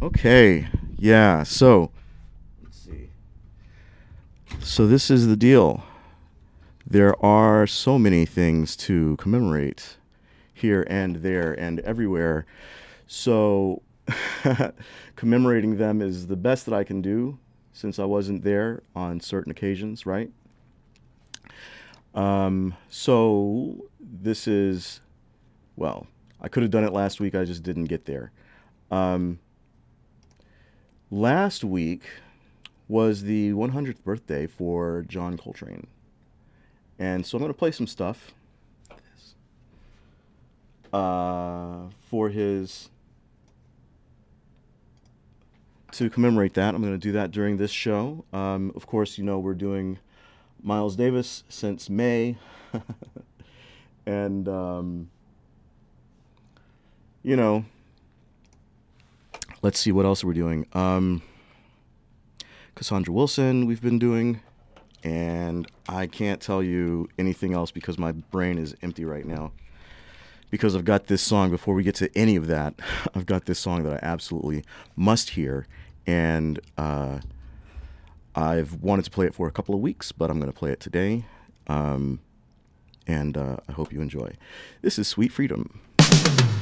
Okay, yeah. So let's see. So this is the deal. There are so many things to commemorate here and there and everywhere. So commemorating them is the best that I can do since I wasn't there on certain occasions, right? So this is, well, I could have done it last week. I just didn't get there. Um, Last week was the 100th birthday for John Coltrane. And so I'm going to play some stuff for his to commemorate that. I'm going to do that during this show. Of course, you know we're doing Miles Davis since May, and you know, let's see what else we're doing. Cassandra Wilson, we've been doing, and I can't tell you anything else because my brain is empty right now. Because I've got this song, before we get to any of that, I've got this song that I absolutely must hear, and I've wanted to play it for a couple of weeks, but I'm going to play it today, and I hope you enjoy. This is Sweet Freedom.